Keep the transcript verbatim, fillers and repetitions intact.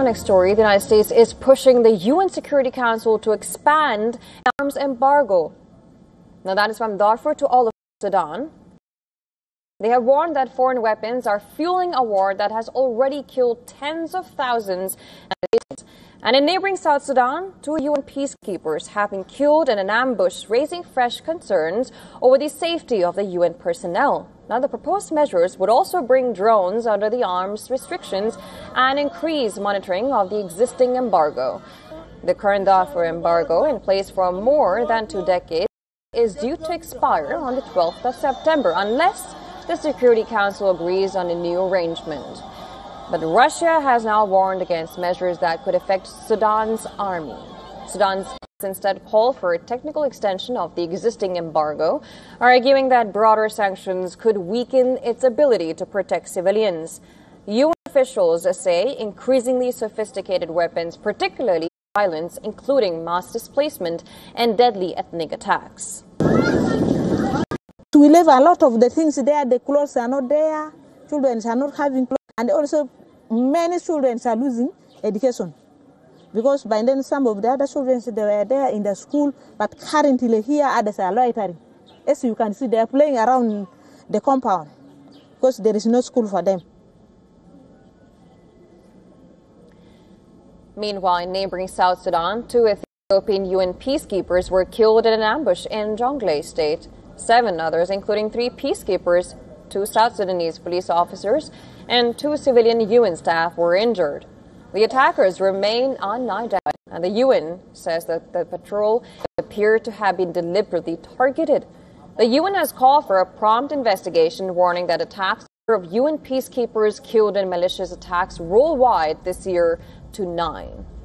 Our next story, the United States is pushing the U N Security Council to expand arms embargo. Now that is from Darfur to all of Sudan. They have warned that foreign weapons are fueling a war that has already killed tens of thousands. And in neighboring South Sudan, two U N peacekeepers have been killed in an ambush, raising fresh concerns over the safety of the U N personnel. Now, the proposed measures would also bring drones under the arms restrictions and increase monitoring of the existing embargo. The current Darfur embargo, in place for more than two decades, is due to expire on the twelfth of September unless the Security Council agrees on a new arrangement. But Russia has now warned against measures that could affect Sudan's army. Sudan's instead call for a technical extension of the existing embargo, arguing that broader sanctions could weaken its ability to protect civilians. U N officials say increasingly sophisticated weapons, particularly violence, including mass displacement and deadly ethnic attacks. We leave a lot of the things there, the clothes are not there, children are not having clothes, and also many children are losing education. Because by then some of the other children, they were there in the school, but currently here others are loitering. As you can see, they are playing around the compound because there is no school for them. Meanwhile, in neighboring South Sudan, two Ethiopian U N peacekeepers were killed in an ambush in Jonglei State. Seven others, including three peacekeepers, two South Sudanese police officers, and two civilian U N staff were injured. The attackers remain unidentified, and the U N says that the patrol appeared to have been deliberately targeted. The U N has called for a prompt investigation, warning that attacks of U N peacekeepers killed in malicious attacks worldwide this year to nine.